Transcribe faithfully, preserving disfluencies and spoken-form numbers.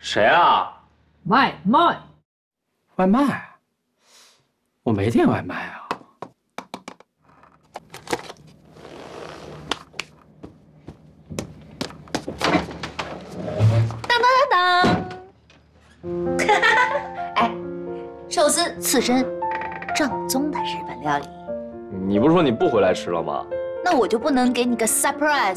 谁啊？ 外卖， 外卖？我没点外卖啊。 当当当！哎，寿司、刺身，正宗的日本料理。 你不是说你不回来吃了吗？ 那我就不能给你个 surprise